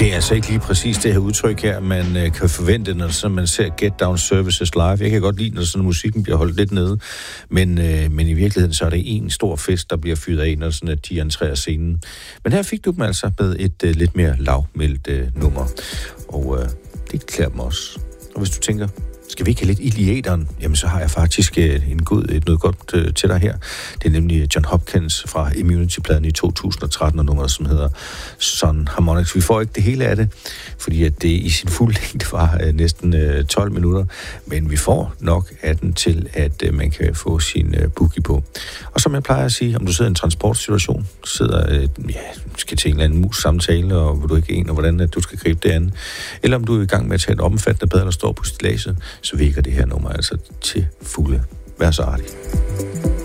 Det er altså ikke lige præcis det her udtryk her, man kan forvente, når man ser Get Down Services live. Jeg kan godt lide, når sådan musikken bliver holdt lidt nede, men i virkeligheden så er det en stor fest, der bliver fyret af, når sådan, at de entrerer scenen. Men her fik du dem altså med et lidt mere lavmældt nummer, og det klæder dem også. Og hvis du tænker, skal vi ikke have lidt ild i æteren? Jamen, så har jeg faktisk noget godt til dig her. Det er nemlig John Hopkins fra Immunity-pladen i 2013, og nummeret, som hedder Sun Harmonics. Vi får ikke det hele af det, fordi at det i sin fulde længde var næsten 12 minutter, men vi får nok af den til, at man kan få sin boogie på. Og som jeg plejer at sige, om du sidder i en transportsituation, skal til en eller anden mus-samtale, og hvor du ikke aner, hvordan at du skal gribe det an, eller om du er i gang med at tage et omfattende bad, eller står på stillaset, så virker det her nummer altså til fulde. Vær så artig.